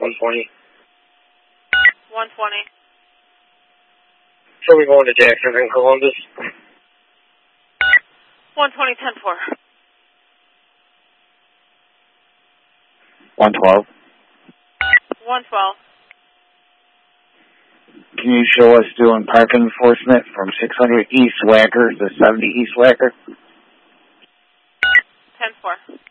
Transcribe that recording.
120. 120. So we're going to Jackson and Columbus. 120, 10-4. 112. 112. Can you show us doing parking enforcement from 600 East Wacker to 70 East Wacker? 10-4.